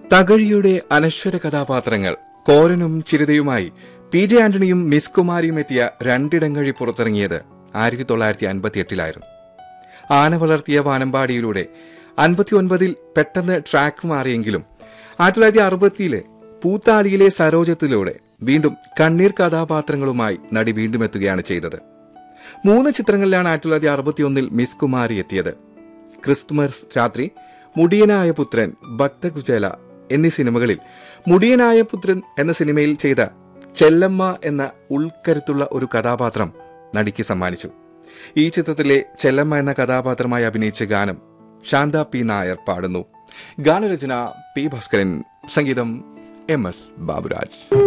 തകഴിയുടെ അനശ്വര കഥാപാത്രങ്ങൾ കോരനും ചിരിതയുമായി PJ ആന്റണിയും miss കുമാരിയും എത്തിയ രണ്ടിടങ്ങഴി പുറത്തിറങ്ങിയത് 1958 ആന വളർത്തിയ വാനമ്പാടിയിലൂടെ 59 പെട്ടെന്ന് ട്രാക്ക് മാറിയെങ്കിലും 1960 പൂത്താലിയിലെ സരോജത്തിലൂടെ വീണ്ടും കണ്ണീർ കഥാപാത്രങ്ങളുമായി നടി വീണ്ടും എത്തുകയാണ് ചെയ്തത്. 3 ചിത്രങ്ങളിലാണ് 1961 മിസ് കുമാരി എത്തിയത്. ക്രിസ്തുമസ് രാത്രി, മുടിയനായ പുത്രൻ, ഭക്തകുചേല എന്നീ സിനിമകളിൽ മുടിയനായ പുത്രൻ എന്ന സിനിമയിൽ ചെയ്ത ചെല്ലമ്മ എന്ന ഉൾക്കരുത്തുള്ള ഒരു കഥാപാത്രം നടിക്ക് സമ്മാനിച്ചു. ഈ ചിത്രത്തിലെ ചെല്ലമ്മ എന്ന കഥാപാത്രമായി അഭിനയിച്ച ഗാനം ശാന്ത P. നായർ പാടുന്നു. ഗാനരചന P. ഭാസ്കരൻ, സംഗീതം MS ബാബുരാജ്.